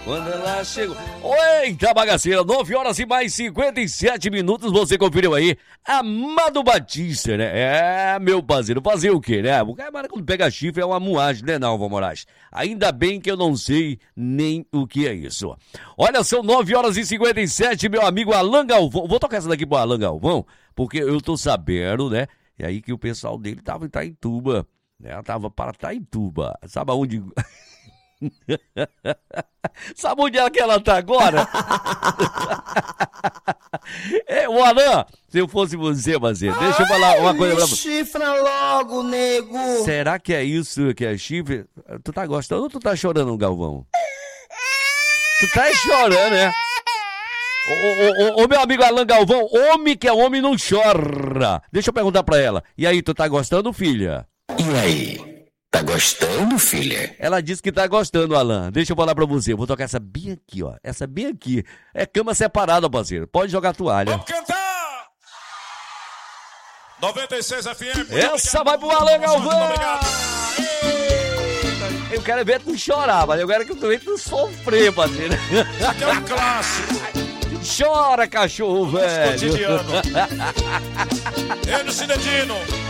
Quando ela chegou. Eita, bagaceira, 9 horas e mais 57 minutos, você conferiu aí. Amado Batista, né? É, meu parceiro, fazer o quê, né? O cara quando pega chifre é uma moagem, né, Nalva Moraes? Ainda bem que eu não sei nem o que é isso. Olha, são 9 horas e 57, meu amigo Alan Galvão. Vou tocar essa daqui pro Alan Galvão, porque eu tô sabendo, né? E aí que o pessoal dele tava em Itaituba, né? Tava para Itaituba. Sabe aonde... Sabe onde é que ela tá agora? O Alan, se eu fosse você, parceiro, deixa eu falar uma coisa pra você. Chifra logo, nego. Será que é isso que é chifre? Tu tá gostando ou tu tá chorando, Galvão? Tu tá chorando, né? Ô, meu amigo Alan Galvão, homem que é homem não chora. Deixa eu perguntar pra ela. E aí, tu tá gostando, filha? E aí? Tá gostando, filha? Ela disse que tá gostando, Alan. Deixa eu falar pra você. Eu vou tocar essa bem aqui, ó. Essa bem aqui. É cama separada, parceiro. Pode jogar a toalha. Vamos cantar! 96 FM. Essa vai pro Alan Galvão. Obrigado. Eu quero ver tu chorar, mas eu quero que tu veja tu sofrer, parceiro. Aqui é um clássico. Chora, cachorro, velho. Cotidiano. Ele, Cinedino.